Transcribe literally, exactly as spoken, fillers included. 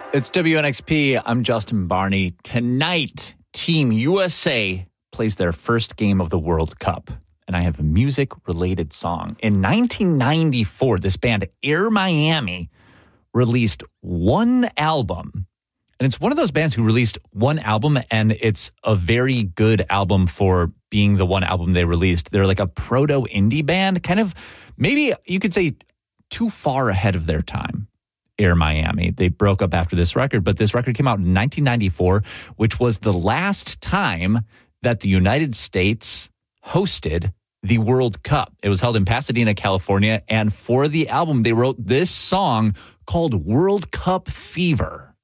It's W N X P. I'm Justin Barney. Tonight, Team U S A plays their first game of the World Cup, and I have a music-related song. In nineteen ninety-four, this band Air Miami released one album, and it's one of those bands who released one album, and it's a very good album for being the one album they released. They're like a proto-indie band, kind of, maybe you could say too far ahead of their time. Air Miami. They broke up after this record, but this record came out in nineteen ninety-four, which was the last time that the United States hosted the World Cup. It was held in Pasadena, California, and for the album, they wrote this song called World Cup Fever.